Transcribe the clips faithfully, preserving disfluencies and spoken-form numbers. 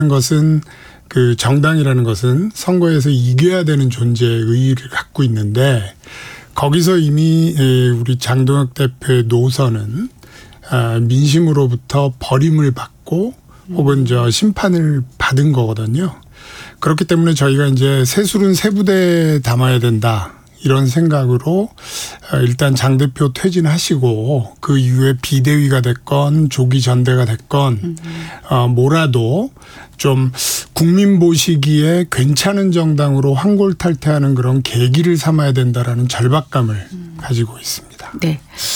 것은 그 정당이라는 것은 선거에서 이겨야 되는 존재의 의의를 갖고 있는데 거기서 이미 우리 장동혁 대표의 노선은 민심으로부터 버림을 받고 혹은 저 심판을 받은 거거든요. 그렇기 때문에 저희가 이제 새술은 새 부대에 담아야 된다. 이런 생각으로 일단 장 대표 퇴진하시고 그 이후에 비대위가 됐건 조기 전대가 됐건 음. 어, 뭐라도 좀 국민 보시기에 괜찮은 정당으로 환골탈퇴하는 그런 계기를 삼아야 된다라는 절박감을 음. 가지고 있습니다. 네,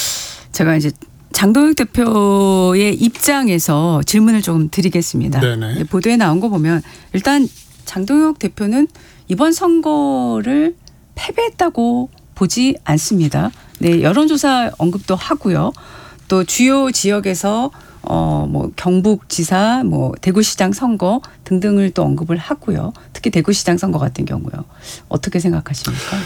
제가 이제 장동혁 대표의 입장에서 질문을 좀 드리겠습니다. 네네. 보도에 나온 거 보면 일단 장동혁 대표는 이번 선거를 패배했다고 보지 않습니다. 네, 여론조사 언급도 하고요. 또 주요 지역에서 어, 뭐 경북지사, 뭐 대구시장 선거 등등을 또 언급을 하고요. 특히 대구시장 선거 같은 경우요. 어떻게 생각하십니까?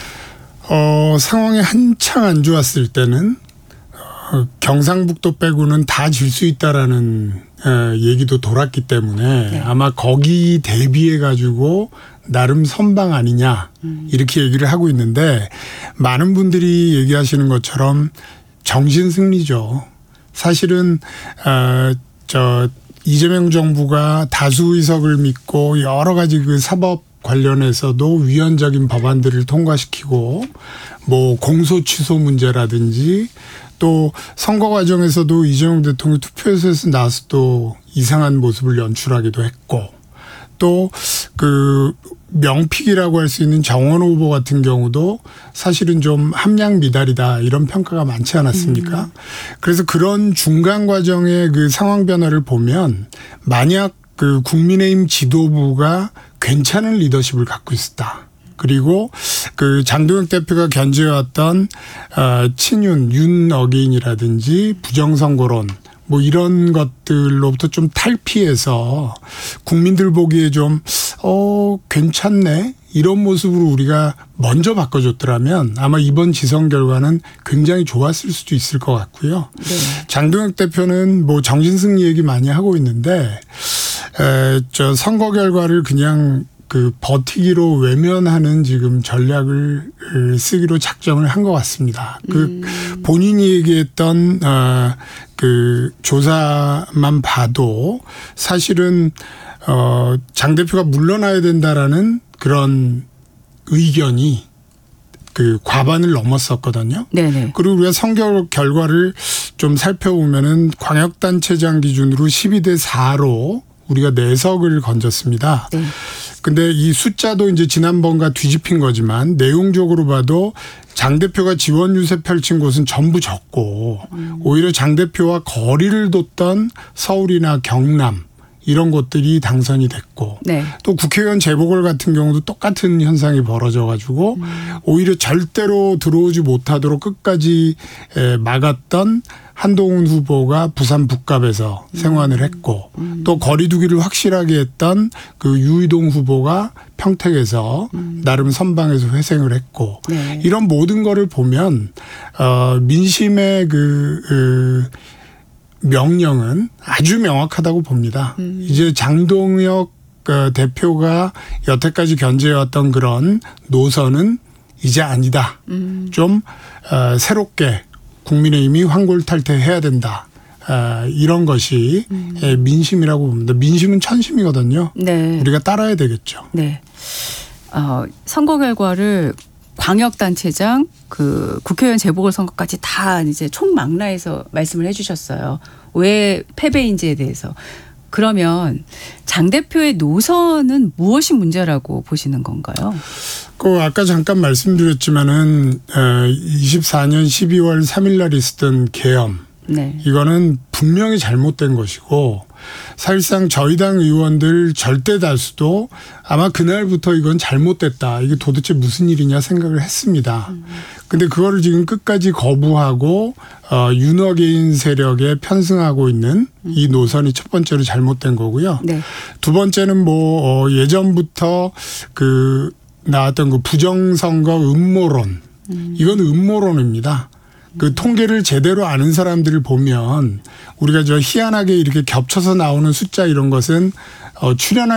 어, 상황이 한창 안 좋았을 때는 어, 경상북도 빼고는 다 질 수 있다라는 어, 얘기도 돌았기 때문에 네. 아마 거기 대비해 가지고 나름 선방 아니냐 이렇게 얘기를 하고 있는데 많은 분들이 얘기하시는 것처럼 정신 승리죠. 사실은 어, 저 이재명 정부가 다수 의석을 믿고 여러 가지 그 사법 관련해서도 위헌적인 법안들을 통과시키고 뭐 공소 취소 문제라든지 또 선거 과정에서도 이재명 대통령이 투표소에서 나와서 또 이상한 모습을 연출하기도 했고 또 그 명픽이라고 할 수 있는 정원 후보 같은 경우도 사실은 좀 함량 미달이다 이런 평가가 많지 않았습니까? 음. 그래서 그런 중간 과정의 그 상황 변화를 보면 만약 그 국민의힘 지도부가 괜찮은 리더십을 갖고 있었다. 그리고 그 장동혁 대표가 견제해왔던 친윤, 윤 어게인이라든지 부정선거론 뭐 이런 것들로부터 좀 탈피해서 국민들 보기에 좀 어, 괜찮네. 이런 모습으로 우리가 먼저 바꿔줬더라면 아마 이번 지선 결과는 굉장히 좋았을 수도 있을 것 같고요. 네. 장동혁 대표는 뭐 정신승리 얘기 많이 하고 있는데 에, 저 선거 결과를 그냥 그 버티기로 외면하는 지금 전략을 쓰기로 작정을 한 것 같습니다. 그 음. 본인이 얘기했던 어, 그 조사만 봐도 사실은 어, 장 대표가 물러나야 된다라는 그런 의견이 그 과반을 넘었었거든요. 네네. 그리고 우리가 선거 결과를 좀 살펴보면은 광역단체장 기준으로 십이 대 사로 우리가 네 석을 건졌습니다. 네. 근데 이 숫자도 이제 지난번과 뒤집힌 거지만 내용적으로 봐도 장 대표가 지원 유세 펼친 곳은 전부 적고 음. 오히려 장 대표와 거리를 뒀던 서울이나 경남 이런 곳들이 당선이 됐고 네. 또 국회의원 재보궐 같은 경우도 똑같은 현상이 벌어져 가지고 음. 오히려 절대로 들어오지 못하도록 끝까지 막았던 한동훈 후보가 부산 북갑에서 음. 생환을 했고 음. 또 거리두기를 확실하게 했던 그 유이동 후보가 평택에서 음. 나름 선방에서 회생을 했고 네. 이런 모든 거를 보면 어, 민심의 그, 그 명령은 아주 명확하다고 봅니다. 음. 이제 장동혁 대표가 여태까지 견제해왔던 그런 노선은 이제 아니다. 음. 좀 어, 새롭게 국민의힘이 환골탈퇴해야 된다. 아, 이런 것이 음. 민심이라고 봅니다. 민심은 천심이거든요. 네. 우리가 따라야 되겠죠. 네. 어, 선거 결과를 광역단체장, 그 국회의원 재보궐 선거까지 다 이제 총망라해서 말씀을 해주셨어요. 왜 패배인지에 대해서. 그러면 장 대표의 노선은 무엇이 문제라고 보시는 건가요? 그 아까 잠깐 말씀드렸지만은 이십사 년 십이월 삼일 날 있었던 계엄 네. 이거는 분명히 잘못된 것이고 사실상 저희 당 의원들 절대 다수도 아마 그날부터 이건 잘못됐다. 이게 도대체 무슨 일이냐 생각을 했습니다. 그런데 음. 그거를 지금 끝까지 거부하고 어, 윤어게인 세력에 편승하고 있는 음. 이 노선이 첫 번째로 잘못된 거고요. 네. 두 번째는 뭐 어, 예전부터 그 나왔던 그 부정선거 음모론. 음. 이건 음모론입니다. 그 통계를 제대로 아는 사람들을 보면 우리가 저 희한하게 이렇게 겹쳐서 나오는 숫자 이런 것은 어, 출연할